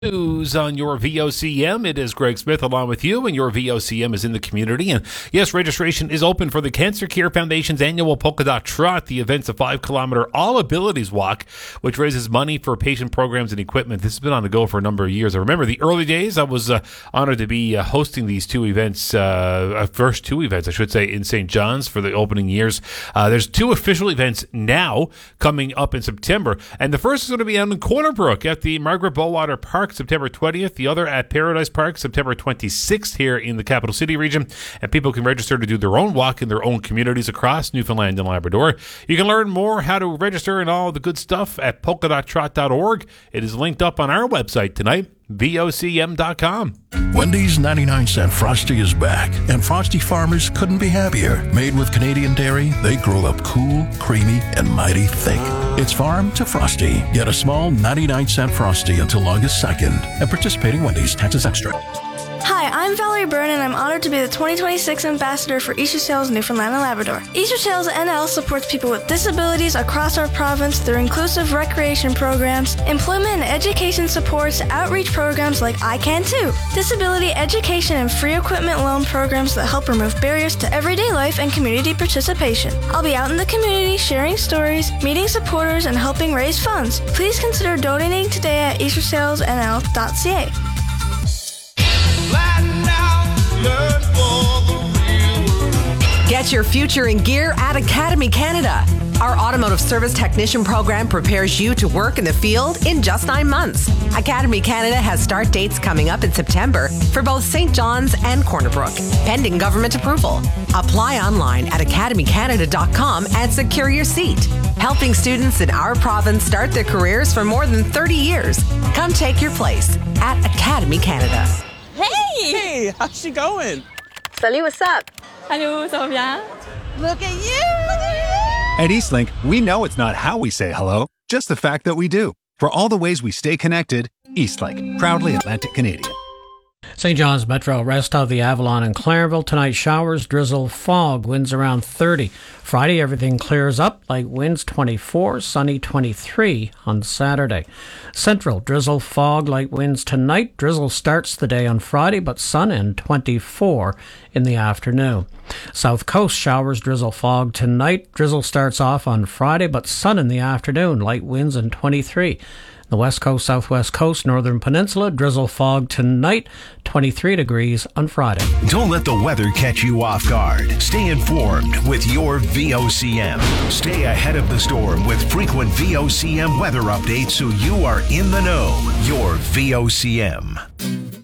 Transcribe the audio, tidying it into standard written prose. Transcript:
News on your VOCM. It is Greg Smith along with you, and your VOCM is in the community. And yes, registration is open for the Cancer Care Foundation's annual Polka Dot Trot. The event's a 5-kilometer all abilities walk, which raises money for patient programs and equipment. This has been on the go for a number of years. I remember the early days. I was honored to be hosting these two events, first two events, I should say, in St. John's for the opening years. There's two official events now coming up in September, and the first is going to be out in Corner Brook at the Margaret Bowater Park, September 20th, the other at Paradise Park, September 26th here in the Capital City region, and people can register to do their own walk in their own communities across Newfoundland and Labrador. You can learn more how to register and all the good stuff at polkadottrot.org. It is linked up on our website tonight, VOCM.com. Wendy's 99-cent Frosty is back, and Frosty farmers couldn't be happier. Made with Canadian dairy, they grow up cool, creamy, and mighty thick. It's farm to Frosty. Get a small 99-cent Frosty until August 2nd at participating Wendy's. Taxes extra. Hi, I'm Valerie Byrne, and I'm honored to be the 2026 ambassador for Easter Sales Newfoundland and Labrador. Easter Sales NL supports people with disabilities across our province through inclusive recreation programs, employment and education supports, outreach programs like I Can Too, disability education, and free equipment loan programs that help remove barriers to everyday life and community participation. I'll be out in the community sharing stories, meeting supporters, and helping raise funds. Please consider donating today at eastersalesnl.ca. Get your future in gear at Academy Canada. Our automotive service technician program prepares you to work in the field in just 9 months. Academy Canada has start dates coming up in September for both St. John's and Corner Brook, pending government approval. Apply online at academycanada.com and secure your seat. Helping students in our province start their careers for more than 30 years. Come take your place at Academy Canada. Hey, how's she going? Salut, what's up? Hello, ça va bien? Look at you! At Eastlink, we know it's not how we say hello, just the fact that we do. For all the ways we stay connected, Eastlink, proudly Atlantic Canadian. St. John's Metro, rest of the Avalon and Clarenville. Tonight, showers, drizzle, fog, winds around 30. Friday, everything clears up, light winds 24, sunny 23 on Saturday. Central, drizzle, fog, light winds tonight. Drizzle starts the day on Friday, but sun and 24 in the afternoon. South Coast, showers, drizzle, fog tonight. Drizzle starts off on Friday, but sun in the afternoon, light winds and 23. The West Coast, Southwest Coast, Northern Peninsula, drizzle, fog tonight, 23 degrees on Friday. Don't let the weather catch you off guard. Stay informed with your VOCM. Stay ahead of the storm with frequent VOCM weather updates so you are in the know. Your VOCM.